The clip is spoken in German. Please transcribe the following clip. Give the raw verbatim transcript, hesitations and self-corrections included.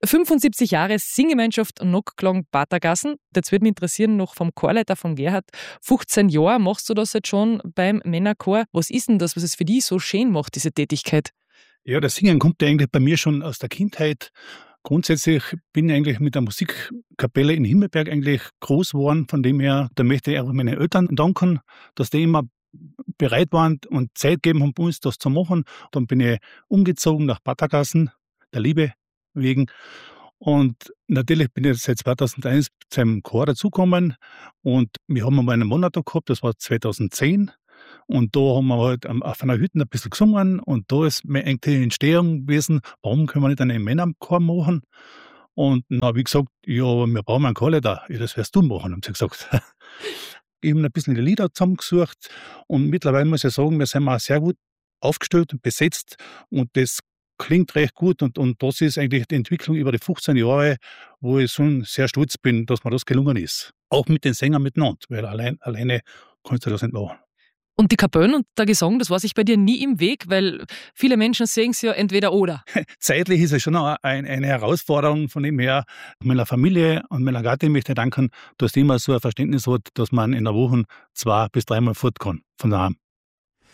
fünfundsiebzig Jahre Singgemeinschaft Nocklang Patergassen. Jetzt würde mich interessieren, noch vom Chorleiter, vom Gerhard. fünfzehn Jahre machst du das jetzt schon beim Männerchor. Was ist denn das, was es für dich so schön macht, diese Tätigkeit? Ja, das Singen kommt ja eigentlich bei mir schon aus der Kindheit. Grundsätzlich bin ich eigentlich mit der Musikkapelle in Himmelberg eigentlich groß geworden. Von dem her, da möchte ich auch meinen Eltern danken, dass die immer bereit waren und Zeit gegeben haben, uns das zu machen. Dann bin ich umgezogen nach Patergassen, der Liebe wegen. Und natürlich bin ich seit zweitausendeins zu einem Chor dazugekommen. Und wir haben einmal einen Monat da gehabt, das war zweitausendzehn. Und da haben wir halt auf einer Hütte ein bisschen gesungen. Und da ist mir eigentlich die Entstehung gewesen, warum können wir nicht einen Männerchor machen? Und dann habe ich gesagt, ja, wir brauchen einen Chorleiter. Ja, das wirst du machen, haben sie gesagt. Ich habe ein bisschen die Lieder zusammengesucht. Und mittlerweile muss ich sagen, wir sind auch sehr gut aufgestellt und besetzt. Und das klingt recht gut. Und, und das ist eigentlich die Entwicklung über die fünfzehn Jahre, wo ich schon sehr stolz bin, dass mir das gelungen ist. Auch mit den Sängern miteinander, weil allein, alleine kannst du das nicht machen. Und die Kapellen und der Gesang, das war sich bei dir nie im Weg, weil viele Menschen sehen es ja entweder oder. Zeitlich ist es schon eine, eine Herausforderung, von dem her meiner Familie und meiner Gattin möchte ich danken, dass die immer so ein Verständnis hat, dass man in der Woche zwei bis dreimal fort kann von daheim.